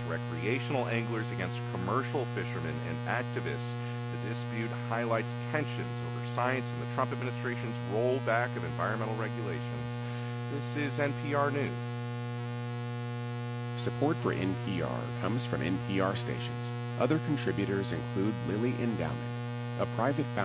recreational anglers against commercial fishermen and activists. The dispute highlights tensions over science and the Trump administration's rollback of environmental regulations. This is NPR News. Support for NPR comes from NPR stations. Other contributors include Lilly Endowment, a private